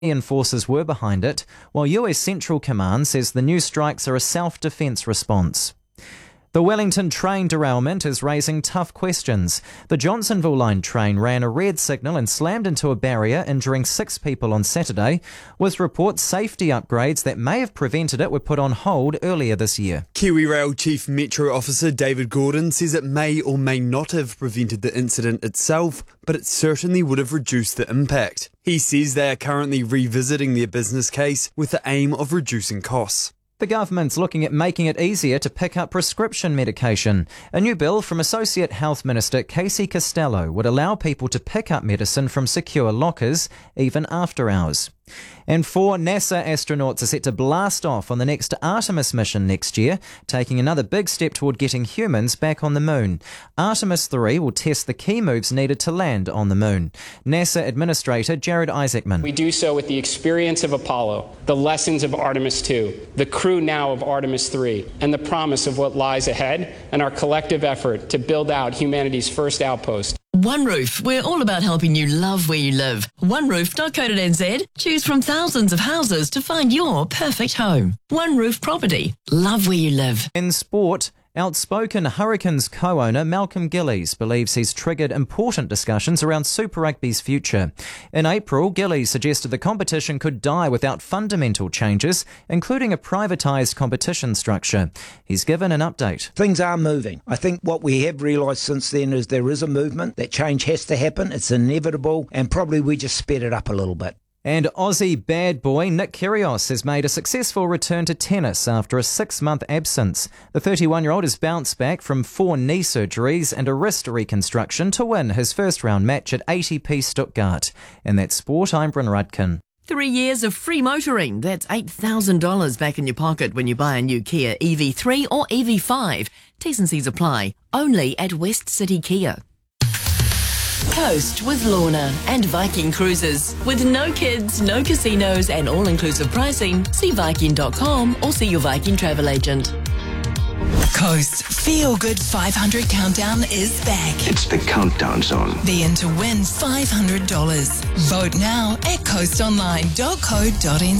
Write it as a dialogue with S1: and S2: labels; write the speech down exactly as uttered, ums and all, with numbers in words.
S1: forces were behind it, while U S Central Command says the new strikes are a self-defense response. The Wellington train derailment is raising tough questions. The Johnsonville line train ran a red signal and slammed into a barrier, injuring six people on Saturday, with reports safety upgrades that may have prevented it were put on hold earlier this year.
S2: KiwiRail Chief Metro Officer David Gordon says it may or may not have prevented the incident itself, but it certainly would have reduced the impact. He says they are currently revisiting their business case with the aim of reducing costs.
S1: The government's looking at making it easier to pick up prescription medication. A new bill from Associate Health Minister Casey Costello would allow people to pick up medicine from secure lockers, even after hours. And four NASA astronauts are set to blast off on the next Artemis mission next year, taking another big step toward getting humans back on the moon. Artemis three will test the key moves needed to land on the moon. NASA Administrator Jared Isaacman.
S3: We do so with the experience of Apollo, the lessons of Artemis two, the crew now of Artemis three, and the promise of what lies ahead, and our collective effort to build out humanity's first outpost.
S4: One Roof, we're all about helping you love where you live. one roof dot co dot n z. Choose from thousands of houses to find your perfect home. One Roof Property. Love where you live.
S1: In sport, outspoken Hurricanes co-owner Malcolm Gillies believes he's triggered important discussions around Super Rugby's future. In April, Gillies suggested the competition could die without fundamental changes, including a privatised competition structure. He's given an update.
S5: Things are moving. I think what we have realised since then is there is a movement. That change has to happen. It's inevitable, and probably we just sped it up a little bit.
S1: And Aussie bad boy Nick Kyrgios has made a successful return to tennis after a six-month absence. The thirty-one-year-old has bounced back from four knee surgeries and a wrist reconstruction to win his first-round match at A T P Stuttgart. In that sport, I'm Bryn Rudkin.
S4: Three years of free motoring. That's eight thousand dollars back in your pocket when you buy a new Kia E V three or E V five. T's and C's apply. Only at West City Kia. Coast with Lorna and Viking Cruises. With no kids, no casinos and all-inclusive pricing, see Viking dot com or see your Viking travel agent.
S6: Coast Feel Good five hundred Countdown is back.
S7: It's the countdown zone.
S6: Be in to win five hundred dollars. Vote now at coast online dot co dot n z.